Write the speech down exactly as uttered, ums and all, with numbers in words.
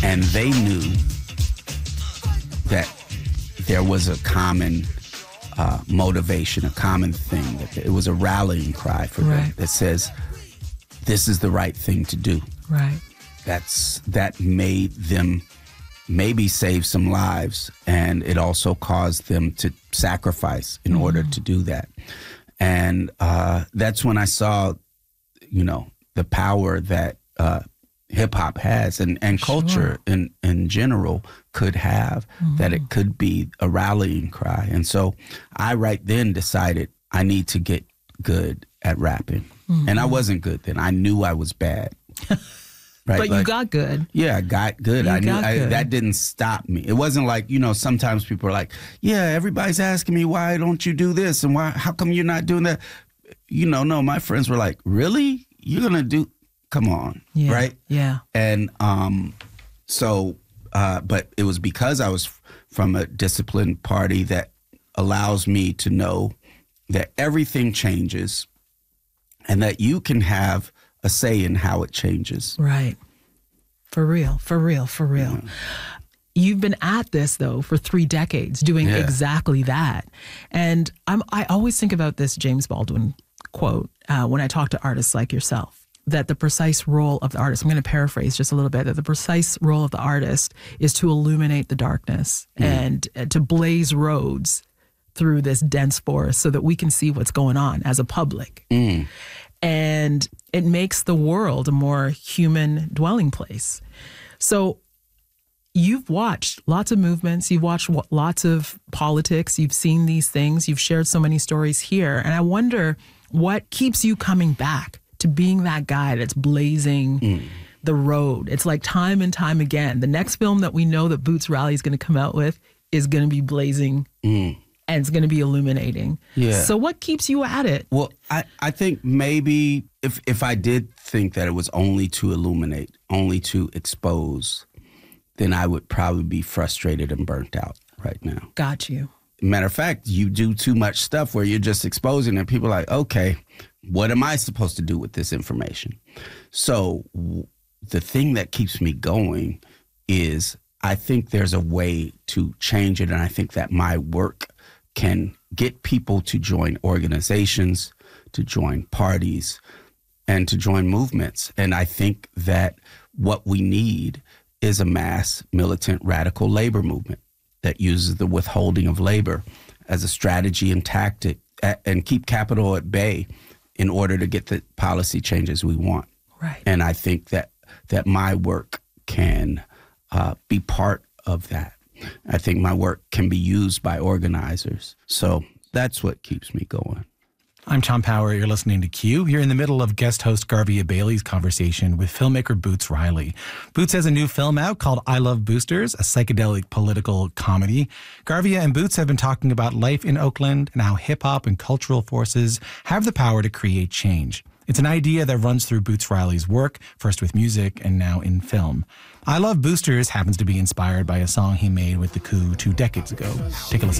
And they knew that there was a common uh, motivation, a common thing. That it was a rallying cry for right. them that says, this is the right thing to do. Right. That's that made them maybe save some lives, and it also caused them to sacrifice in mm. order to do that. And uh, that's when I saw, you know, the power that uh, hip hop has, and, and culture sure. in, in general could have, mm. that it could be a rallying cry. And so I right then decided I need to get good at rapping. Mm-hmm. And I wasn't good then. I knew I was bad. Right? But like, you got good. Yeah, I got good. You I knew got I, good. that didn't stop me. It wasn't like, you know, sometimes people are like, yeah, everybody's asking me, why don't you do this? And why, how come you're not doing that? You know, no, my friends were like, really? You're going to do, come on. Yeah, right? Yeah. And um, so, uh, but it was because I was from a disciplined party that allows me to know that everything changes and that you can have a say in how it changes. Right. For real, for real, for real. Yeah. You've been at this, though, for three decades doing yeah. exactly that. And I'm, I always think about this James Baldwin quote uh, when I talk to artists like yourself, that the precise role of the artist, I'm going to paraphrase just a little bit, that the precise role of the artist is to illuminate the darkness mm. and uh, to blaze roads through this dense forest so that we can see what's going on as a public. Mm. And it makes the world a more human dwelling place. So you've watched lots of movements, you've watched lots of politics, you've seen these things, you've shared so many stories here. And I wonder what keeps you coming back to being that guy that's blazing mm. the road. It's like time and time again. The next film that we know that Boots Riley is going to come out with is going to be blazing mm. and it's going to be illuminating. Yeah. So what keeps you at it? Well, I, I think maybe if if I did think that it was only to illuminate, only to expose, then I would probably be frustrated and burnt out right now. Got you. Matter of fact, you do too much stuff where you're just exposing and people are like, okay, what am I supposed to do with this information? So w- the thing that keeps me going is I think there's a way to change it. And I think that my work can get people to join organizations, to join parties, and to join movements. And I think that what we need is a mass militant radical labor movement that uses the withholding of labor as a strategy and tactic and keep capital at bay in order to get the policy changes we want. Right. And I think that that my work can uh, be part of that. I think my work can be used by organizers. So that's what keeps me going. I'm Tom Power. You're listening to Q. You're in the middle of guest host Garvia Bailey's conversation with filmmaker Boots Riley. Boots has a new film out called I Love Boosters, a psychedelic political comedy. Garvia and Boots have been talking about life in Oakland and how hip-hop and cultural forces have the power to create change. It's an idea that runs through Boots Riley's work, first with music and now in film. I Love Boosters happens to be inspired by a song he made with The Coup two decades ago. Take a listen.